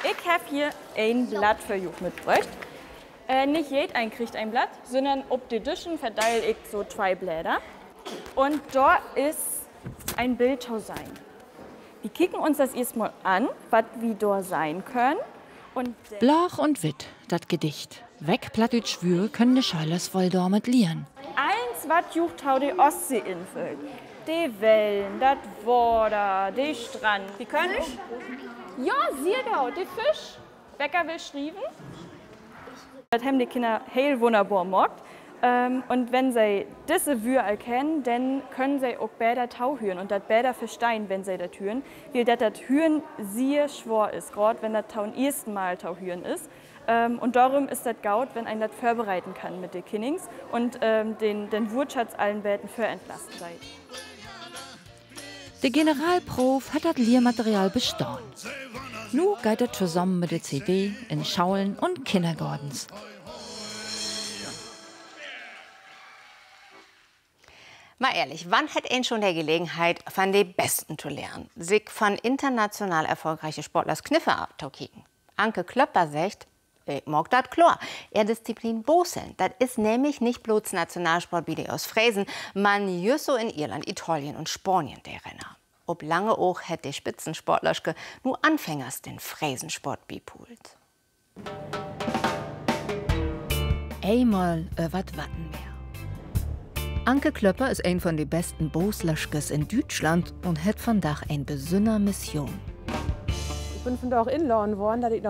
Ich habe hier ein Blatt für euch mitgebracht. Nicht jeder kriegt ein Blatt, sondern ob die Dischen verteile ich so 2 Blätter. Und da ist ein Bild zu sein. Wir kicken uns das erstmal an, was wir da sein können. Und Blach und Witt, das Gedicht. Weg plattdeutsch schwür können die Schülers wohl damit lieren. eins, was jucht hau die Ostseeinsel. Die Wellen, das Wasser, die Strand. Die können? Ja, Siergau, die Fisch. Bäcker will schreiben. Das haben die Kinder heel wunderbar gemacht. Und wenn sie diese Wür erkennen, dann können sie auch besser Tau hören und das besser verstehen, wenn sie das hören. Weil das Hören sehr schwer ist, gerade wenn das Tau ein ersten Mal Tau hören ist. Und darum ist das gut, wenn ein das vorbereiten kann mit den Kindings und den Wortschatz allen Welten für entlasten seid. Der Generalprof hat das Lehrmaterial bestanden. Nu geht er zusammen mit der CD in Schulen und Kindergardens. Mal ehrlich, wann hat ein schon der Gelegenheit, von den Besten zu lernen, sich von international erfolgreichen Sportlers Kniffe abzukicken? Anke Klöpper sagt, ich mag das klar. Disziplin Boseln, das ist nämlich nicht bloß Nationalsport wie die aus Fräsen, man so in Irland, Italien und Spanien der Renner. Ob lange auch hätte die Spitzensportlerschke nur Anfängers den Fräsensport bepult. Einmal über Wattenmeer. Anke Klöpper ist ein von den besten Boslöschkes in Deutschland und hat von Dach eine besondere Mission. Ich bin von da auch inladen worden, dass ich